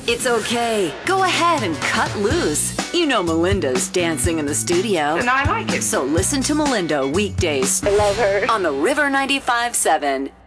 It's okay. Go ahead and cut loose. You know Melinda's dancing in the studio. And I like it. So listen to Melinda weekdays. I love her. On the River 95.7.